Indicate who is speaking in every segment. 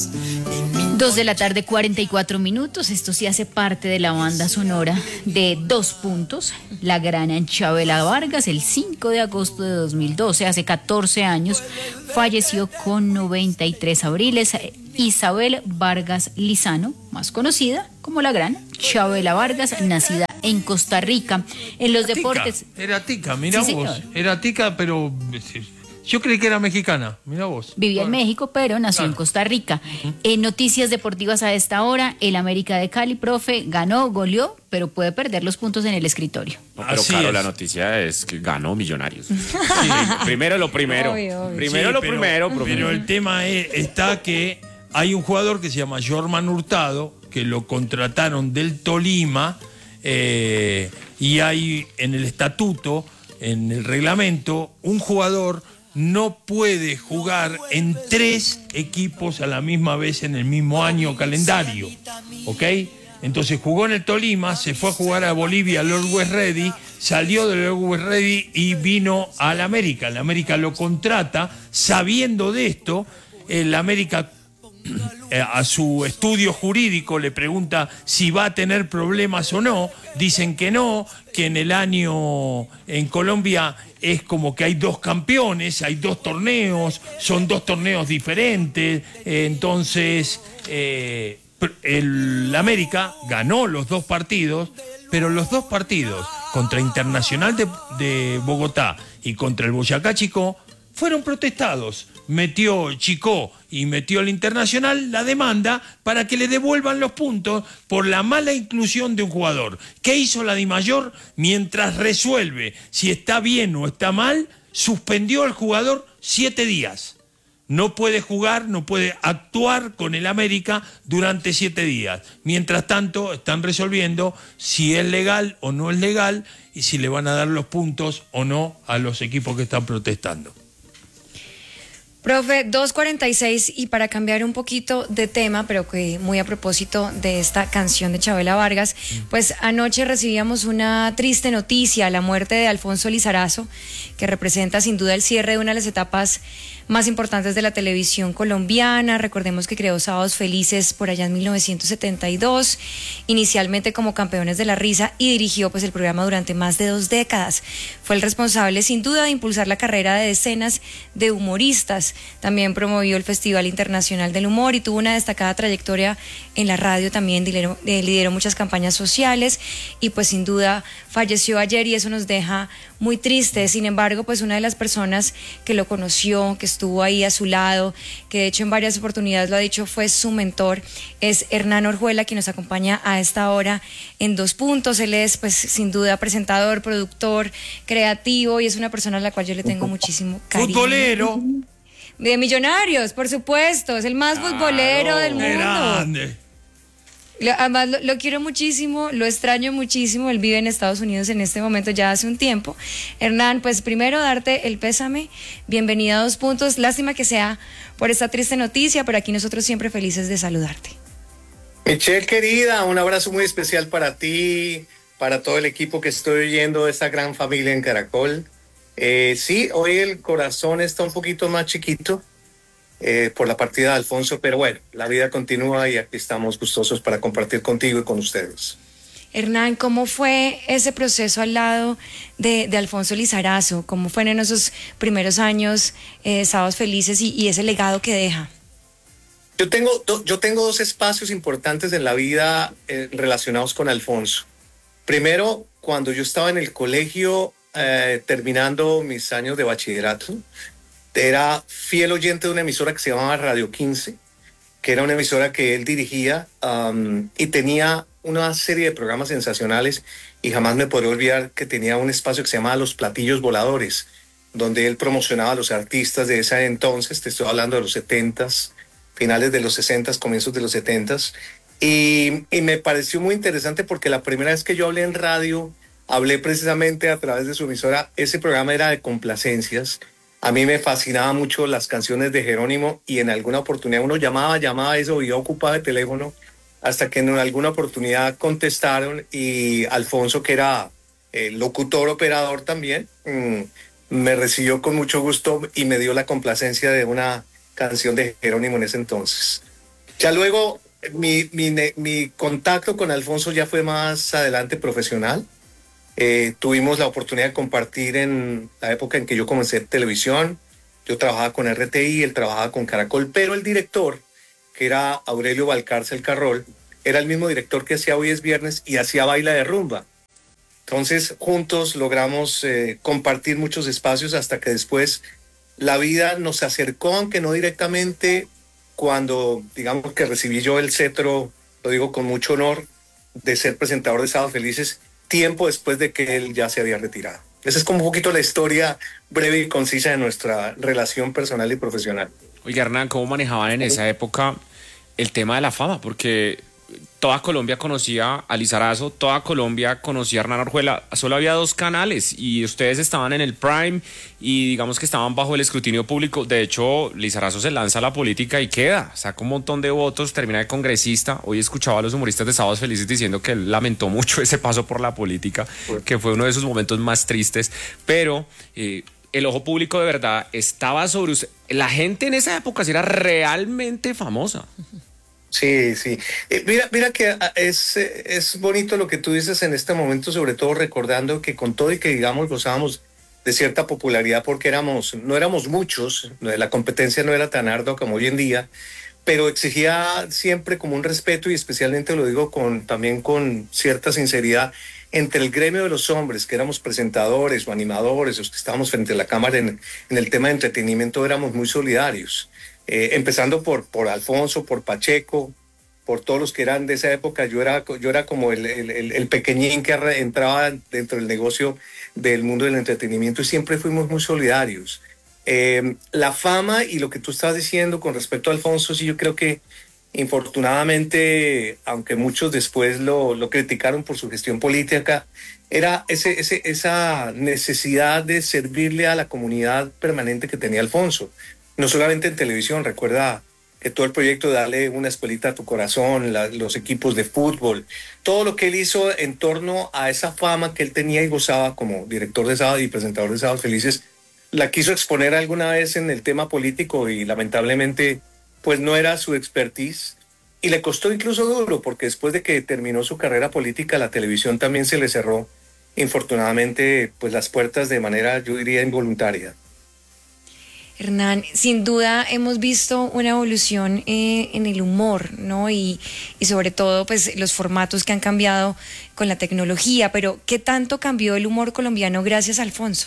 Speaker 1: 2:44 p.m. Esto sí hace parte de la banda sonora de Dos Puntos. La gran Chabela Vargas, el 5 de agosto de 2012, hace 14 años, falleció con 93 abriles. Isabel Vargas Lizano, más conocida como la gran Chabela Vargas, nacida en Costa Rica. En los deportes...
Speaker 2: Era tica, mira
Speaker 1: sí,
Speaker 2: vos.
Speaker 1: Señor.
Speaker 2: Era tica, pero... Yo creí que era mexicana, mira vos.
Speaker 1: Vivía en México, pero nació en Costa Rica. En noticias deportivas a esta hora, el América de Cali, profe, ganó, goleó, pero puede perder los puntos en el escritorio.
Speaker 3: No, pero
Speaker 2: Así
Speaker 3: claro,
Speaker 2: es.
Speaker 3: la noticia es que ganó Millonarios. Sí, primero lo primero.
Speaker 4: Obvio.
Speaker 3: Primero
Speaker 2: Sí,
Speaker 3: lo primero.
Speaker 2: Pero el tema está que hay un jugador que se llama Jorman Hurtado, que lo contrataron del Tolima, y hay en el estatuto, en el reglamento, un jugador no puede jugar en 3 equipos a la misma vez en el mismo año calendario, ¿ok? Entonces jugó en el Tolima, se fue a jugar a Bolivia al Always Ready, salió del Always Ready y vino al América. El América lo contrata, sabiendo de esto, el América a su estudio jurídico le pregunta si va a tener problemas o no. Dicen que no, que en el año en Colombia es como que hay 2 campeones, hay 2 torneos, son 2 torneos diferentes. Entonces el América ganó los 2 partidos, pero los 2 partidos contra Internacional de Bogotá y contra el Boyacá Chicó fueron protestados. Metió Chicó y metió el Internacional la demanda para que le devuelvan los puntos por la mala inclusión de un jugador. ¿Qué hizo la DIMAYOR? Mientras resuelve si está bien o está mal, suspendió al jugador 7 días. No puede jugar, no puede actuar con el América durante 7 días. Mientras tanto, están resolviendo si es legal o no es legal y si le van a dar los puntos o no a los equipos que están protestando.
Speaker 4: Profe, 2:46, y para cambiar un poquito de tema, pero que muy a propósito de esta canción de Chabela Vargas, pues anoche recibíamos una triste noticia, la muerte de Alfonso Lizarazo, que representa sin duda el cierre de una de las etapas más importantes de la televisión colombiana. Recordemos que creó Sábados Felices por allá en 1972, inicialmente como Campeones de la Risa, y dirigió pues el programa durante más de 2 décadas. Fue el responsable sin duda de impulsar la carrera de decenas de humoristas. También promovió el Festival Internacional del Humor y tuvo una destacada trayectoria en la radio. También lideró muchas campañas sociales y pues sin duda falleció ayer, y eso nos deja muy tristes. Sin embargo, pues una de las personas que lo conoció, que estuvo ahí a su lado, que de hecho en varias oportunidades lo ha dicho, fue su mentor, es Hernán Orjuela, quien nos acompaña a esta hora en Dos Puntos. Él es pues sin duda presentador, productor, creativo, y es una persona a la cual yo le tengo muchísimo cariño.
Speaker 2: Futbolero.
Speaker 4: De Millonarios, por supuesto, es el más futbolero del mundo.
Speaker 2: Grande.
Speaker 4: Además lo quiero muchísimo, lo extraño muchísimo. Él vive en Estados Unidos en este momento ya hace un tiempo. Hernán, pues primero darte el pésame, bienvenida a Dos Puntos. Lástima que sea por esta triste noticia, pero aquí nosotros siempre felices de saludarte.
Speaker 5: Michelle querida, un abrazo muy especial para ti, para todo el equipo que estoy oyendo de esta gran familia en Caracol. Sí, hoy el corazón está un poquito más chiquito por la partida de Alfonso, pero bueno, la vida continúa y aquí estamos gustosos para compartir contigo y con ustedes.
Speaker 4: Hernán, ¿cómo fue ese proceso al lado de Alfonso Lizarazo? ¿Cómo fueron esos primeros años, Sábados Felices, y ese legado que deja?
Speaker 5: Yo tengo 2 espacios importantes en la vida relacionados con Alfonso. Primero, cuando yo estaba en el colegio, terminando mis años de bachillerato, era fiel oyente de una emisora que se llamaba Radio 15, que era una emisora que él dirigía, y tenía una serie de programas sensacionales, y jamás me podré olvidar que tenía un espacio que se llamaba Los Platillos Voladores, donde él promocionaba a los artistas de ese entonces. Te estoy hablando de los 70s, finales de los 60s, comienzos de los 70s, y me pareció muy interesante porque la primera vez que yo hablé en radio, hablé precisamente a través de su emisora. Ese programa era de complacencias. A mí me fascinaban mucho las canciones de Jerónimo, y en alguna oportunidad uno llamaba eso, y yo ocupaba el teléfono, hasta que en alguna oportunidad contestaron, y Alfonso, que era locutor, operador también, me recibió con mucho gusto y me dio la complacencia de una canción de Jerónimo en ese entonces. Ya luego mi contacto con Alfonso ya fue más adelante profesional. Tuvimos la oportunidad de compartir en la época en que yo comencé en televisión. Yo trabajaba con RTI, él trabajaba con Caracol, pero el director, que era Aurelio Valcárcel Carrol, era el mismo director que hacía Hoy es Viernes y hacía Baila de Rumba. Entonces, juntos logramos compartir muchos espacios hasta que después la vida nos acercó, aunque no directamente, cuando, digamos que recibí yo el cetro, lo digo con mucho honor, de ser presentador de Sábados Felices, tiempo después de que él ya se había retirado. Esa es como un poquito la historia breve y concisa de nuestra relación personal y profesional.
Speaker 3: Oiga, Hernán, ¿cómo manejaban en esa época el tema de la fama? Porque toda Colombia conocía a Lizarazo, toda Colombia conocía a Hernán Orjuela. Solo había 2 canales y ustedes estaban en el prime y digamos que estaban bajo el escrutinio público. De hecho, Lizarazo se lanza a la política y queda, saca un montón de votos, termina de congresista. Hoy escuchaba a los humoristas de Sábados Felices diciendo que él lamentó mucho ese paso por la política, que fue uno de esos momentos más tristes, pero el ojo público de verdad estaba sobre usted. La gente en esa época sí era realmente famosa.
Speaker 5: Sí, sí. Mira que es bonito lo que tú dices en este momento, sobre todo recordando que con todo y que, digamos, gozábamos de cierta popularidad porque no éramos muchos, la competencia no era tan ardua como hoy en día, pero exigía siempre como un respeto y especialmente lo digo también con cierta sinceridad entre el gremio de los hombres, que éramos presentadores o animadores, los que estábamos frente a la cámara en el tema de entretenimiento, éramos muy solidarios. Empezando por Alfonso, por Pacheco, por todos los que eran de esa época. Yo era como el pequeñín que entraba dentro del negocio del mundo del entretenimiento y siempre fuimos muy solidarios. La fama y lo que tú estás diciendo con respecto a Alfonso, sí, yo creo que infortunadamente, aunque muchos después lo criticaron por su gestión política, era esa necesidad de servirle a la comunidad permanente que tenía Alfonso. No solamente en televisión, recuerda que todo el proyecto de darle una escuelita a tu corazón, los equipos de fútbol, todo lo que él hizo en torno a esa fama que él tenía y gozaba como director de Sábado y presentador de Sábados Felices, la quiso exponer alguna vez en el tema político y lamentablemente pues no era su expertise y le costó incluso duro porque después de que terminó su carrera política la televisión también se le cerró infortunadamente pues las puertas de manera yo diría involuntaria.
Speaker 4: Hernán, sin duda hemos visto una evolución en el humor, ¿no? Y sobre todo, pues, los formatos que han cambiado con la tecnología, pero ¿qué tanto cambió el humor colombiano gracias a Alfonso?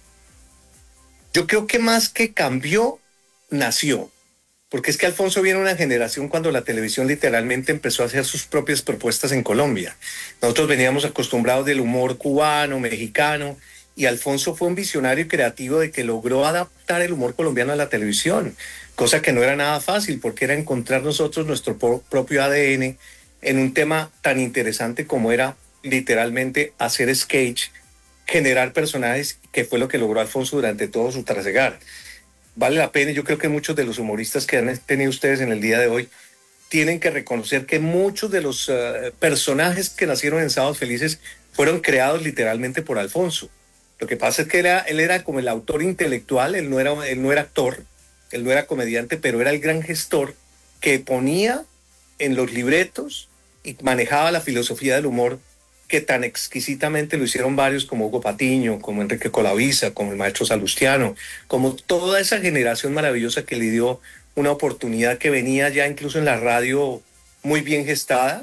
Speaker 5: Yo creo que más que cambió, nació. Porque es que Alfonso viene de una generación cuando la televisión literalmente empezó a hacer sus propias propuestas en Colombia. Nosotros veníamos acostumbrados del humor cubano, mexicano, y Alfonso fue un visionario creativo de que logró adaptar el humor colombiano a la televisión, cosa que no era nada fácil porque era encontrar nosotros nuestro propio ADN en un tema tan interesante como era literalmente hacer sketch, generar personajes, que fue lo que logró Alfonso durante todo su trasegar. Vale la pena, yo creo que muchos de los humoristas que han tenido ustedes en el día de hoy tienen que reconocer que muchos de los personajes que nacieron en Sábados Felices fueron creados literalmente por Alfonso. Lo que pasa es que él era como el autor intelectual, él no era actor, él no era comediante, pero era el gran gestor que ponía en los libretos y manejaba la filosofía del humor que tan exquisitamente lo hicieron varios como Hugo Patiño, como Enrique Colavisa, como el maestro Salustiano, como toda esa generación maravillosa que le dio una oportunidad que venía ya incluso en la radio muy bien gestada.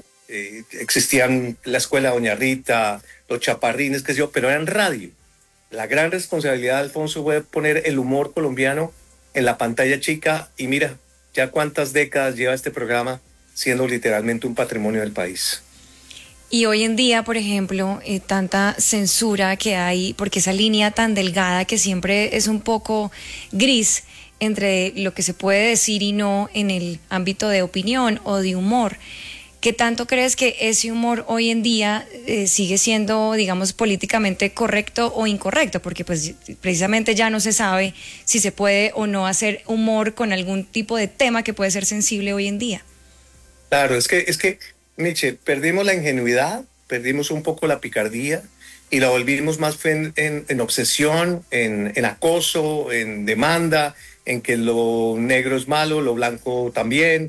Speaker 5: Existían la escuela Doña Rita, los Chaparrines, qué sé yo, pero eran radio. La gran responsabilidad de Alfonso fue poner el humor colombiano en la pantalla chica y mira, ya cuántas décadas lleva este programa siendo literalmente un patrimonio del país.
Speaker 4: Y hoy en día, por ejemplo, tanta censura que hay, porque esa línea tan delgada que siempre es un poco gris entre lo que se puede decir y no en el ámbito de opinión o de humor. ¿Qué tanto crees que ese humor hoy en día sigue siendo, digamos, políticamente correcto o incorrecto? Porque pues precisamente ya no se sabe si se puede o no hacer humor con algún tipo de tema que puede ser sensible hoy en día.
Speaker 5: Claro, es que Miche, perdimos la ingenuidad, perdimos un poco la picardía y la volvimos más en obsesión, en acoso, en demanda, en que lo negro es malo, lo blanco también.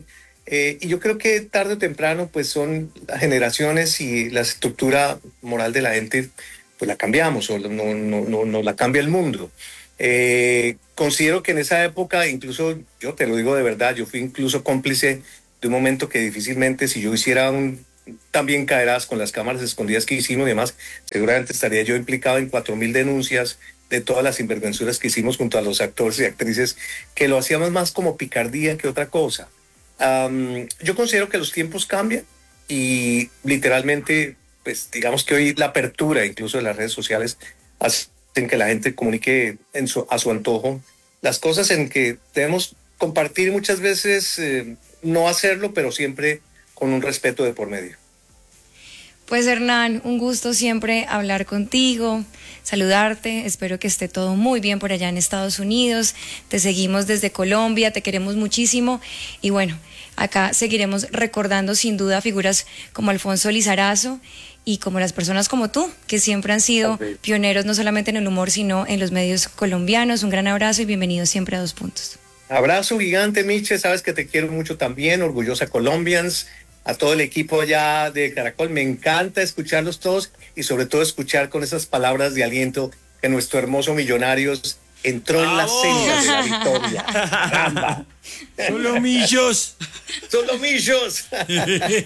Speaker 5: Y yo creo que tarde o temprano, pues son las generaciones y la estructura moral de la gente, pues la cambiamos o no la cambia el mundo. Considero que en esa época, incluso yo te lo digo de verdad, yo fui incluso cómplice de un momento que difícilmente si yo hiciera también caerás con las cámaras escondidas que hicimos y demás, seguramente estaría yo implicado en 4.000 denuncias de todas las sinvergüenzuras que hicimos junto a los actores y actrices, que lo hacíamos más como picardía que otra cosa. Yo considero que los tiempos cambian y literalmente, pues digamos que hoy la apertura incluso de las redes sociales hacen que la gente comunique a su antojo las cosas en que debemos compartir muchas veces, no hacerlo, pero siempre con un respeto de por medio.
Speaker 4: Pues Hernán, un gusto siempre hablar contigo, saludarte, espero que esté todo muy bien por allá en Estados Unidos, te seguimos desde Colombia, te queremos muchísimo y bueno, acá seguiremos recordando sin duda figuras como Alfonso Lizarazo y como las personas como tú, que siempre han sido pioneros no solamente en el humor, sino en los medios colombianos. Un gran abrazo y bienvenido siempre a Dos Puntos.
Speaker 5: Abrazo gigante, Miche, sabes que te quiero mucho también, orgullosa Colombians, a todo el equipo allá de Caracol, me encanta escucharlos todos y sobre todo escuchar con esas palabras de aliento que nuestro hermoso Millonarios entró en las sendas de la victoria. ¡Caramba!
Speaker 2: ¡Son los millos!
Speaker 5: ¡Son los millos!